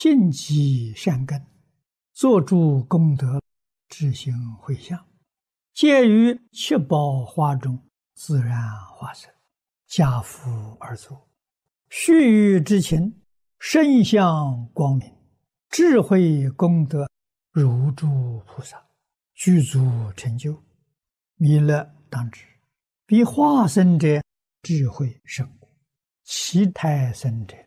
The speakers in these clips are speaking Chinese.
尽积善根，做诸功德，知行回向，皆于七宝花中自然化生，家福而作。须臾之情，身相光明，智慧功德如诸菩萨，具足成就。弥勒当知，彼化生者智慧甚故，其胎生者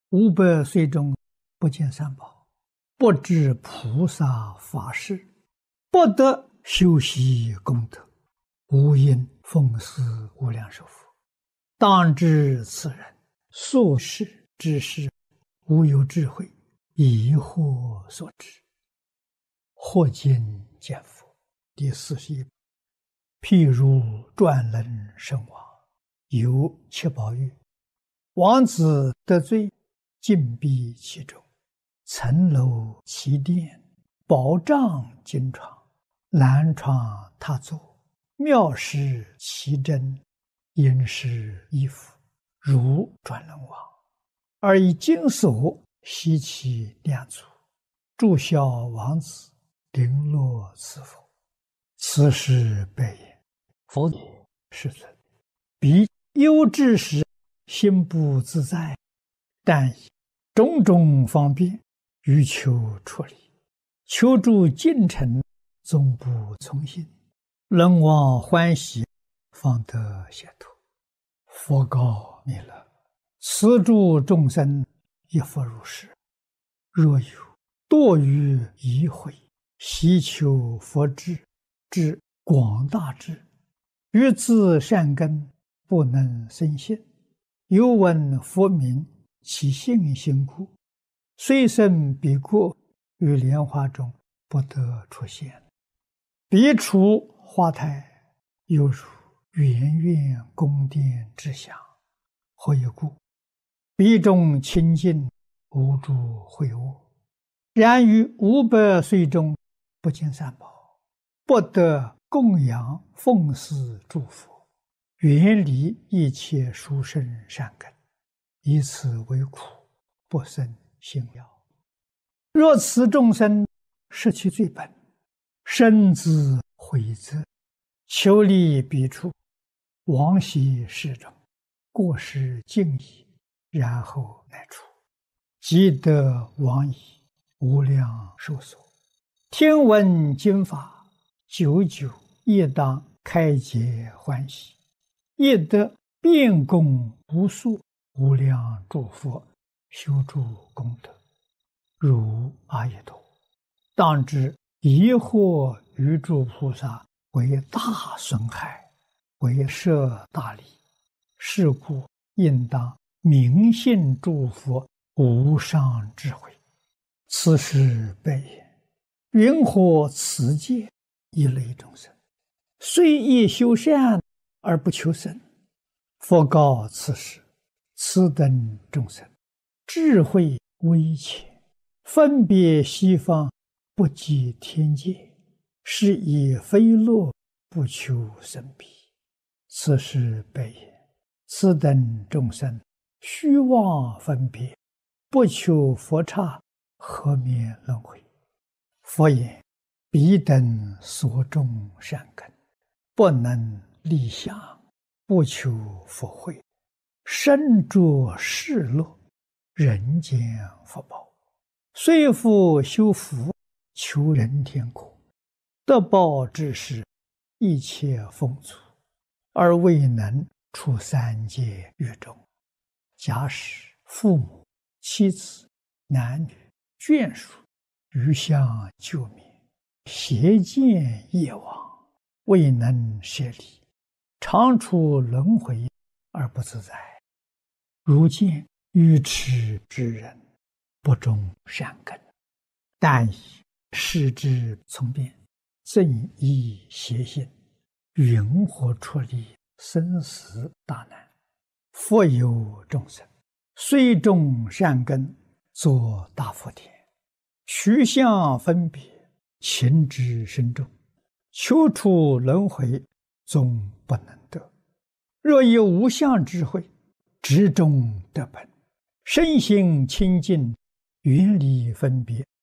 500岁中不见三宝，不知菩萨法事，不得修习功德，无因奉事无量寿佛。当知此人所事之事，无有智慧，疑惑所致。或今见佛第41。譬如转轮圣王，有七宝玉，王子得罪，禁闭其中，层楼其殿，宝帐金床，南床榻座，妙饰其真，殷实衣服，如转轮王，而以金锁悉其两足，祝孝王子，绫罗赐福。此时白言：佛也，世尊，彼忧之时，心不自在，但以种种方便欲求处理，求助进程，终不从心。人王欢喜，方得解脱。佛告弥勒：此诸众生亦复如是。若有多于疑悔，希求佛智，至广大智，于自善根不能生信，又闻佛名，其信心故，虽生彼国，于莲花中不得出现。彼处花台，犹如圆圆宫殿之祥。何以故？彼中清净，无诸秽恶。然于500岁中不见三宝，不得供养奉事诸佛，远离一切殊胜善根，以此为苦，不生信了。若此众生失其最本，深自悔责，求离彼处，往昔世中过失尽已，然后来处，即得往矣，无量寿所。听闻经法，久久亦当开解欢喜，亦得遍供无数无量诸佛，修诸功德，如阿逸多。当知疑惑于诸菩萨，为大损害，为摄大利。是故应当明信诸佛无上智慧。此时白言：云何此界一类众生，虽亦修善而不求生？佛告此时：此等众生智慧微浅，分别西方，不及天界，是以非乐，不求生彼。此时白言：此等众生虚妄分别，不求佛刹，何免轮回？佛言：彼等所种善根，不能立想，不求佛慧，身着世乐，人间福报，虽复修福，求人天国，得报之时，一切丰足，而未能出三界狱中。假使父母、妻子、男女、眷属余相救灭，邪见业往，未能舍离，常处轮回而不自在。如见愚痴之人，不种善根，但以视之从变，正依邪心，云何出离生死大难？复有众生，虽种善根，作大福田，取相分别，情之深重，求出轮回，终不能得。若以无相智慧，执中得本，身心清净， 云离分别